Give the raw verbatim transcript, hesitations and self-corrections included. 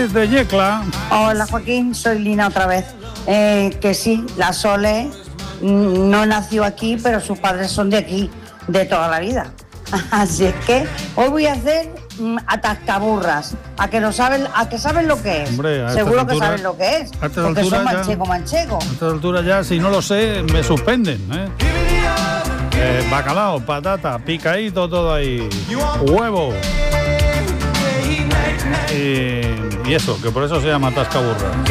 desde Yecla. Hola Joaquín, soy Lina otra vez. Eh, que sí, la Sole mm, no nació aquí, pero sus padres son de aquí, de toda la vida. Así es que hoy voy a hacer mm, atascaburras, a que no saben, a que saben lo que es. Hombre, a estas Seguro que alturas- saben lo que es, a estas porque alturas son ya- manchego, manchego. A esta altura ya, si no lo sé, me suspenden, ¿eh? Eh, bacalao, patata, picadito, todo ahí, huevo. Y, y eso, que por eso se llama atascaburra.